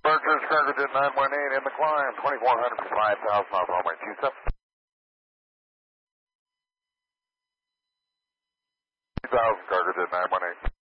Berkshire, Chicago Jet 918 in the climb, 2400 for 5,000 miles, runway 27. 2,000, Cargo Jet 918.